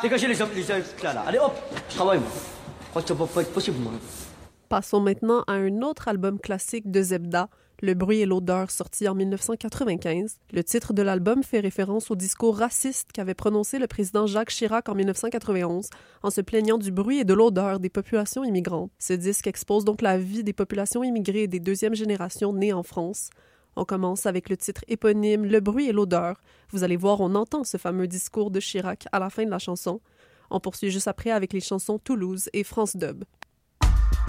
Dégagez les hommes là. Allez hop, je travaille moi. Je crois que ça va pas être possible moi. Passons maintenant à un autre album classique de Zebda, Le bruit et l'odeur, sorti en 1995. Le titre de l'album fait référence au discours raciste qu'avait prononcé le président Jacques Chirac en 1991 en se plaignant du bruit et de l'odeur des populations immigrantes. Ce disque expose donc la vie des populations immigrées des deuxième génération nées en France. On commence avec le titre éponyme Le bruit et l'odeur. Vous allez voir, on entend ce fameux discours de Chirac à la fin de la chanson. On poursuit juste après avec les chansons Toulouse et France Dub.